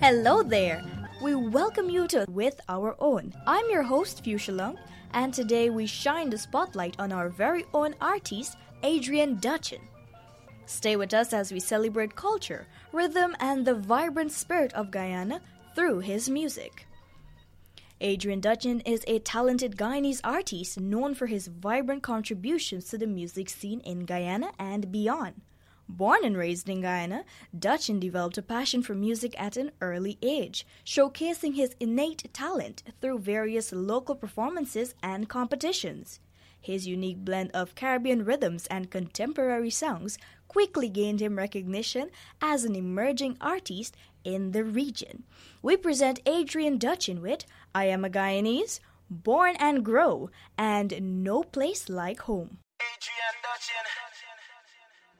Hello there! We welcome you to With Our Own. I'm your host, Fuchsia, and today we shine the spotlight on our very own artist, Adrian Dutchin. Stay with us as we celebrate culture, rhythm, and the vibrant spirit of Guyana through his music. Adrian Dutchin is a talented Guyanese artist known for his vibrant contributions to the music scene in Guyana and beyond. Born and raised in Guyana, Dutchin developed a passion for music at an early age, showcasing his innate talent through various local performances and competitions. His unique blend of Caribbean rhythms and contemporary songs quickly gained him recognition as an emerging artist in the region. We present Adrian Dutchin with I Am a Guyanese, Born and Grow, and No Place Like Home. Adrian Dutchin.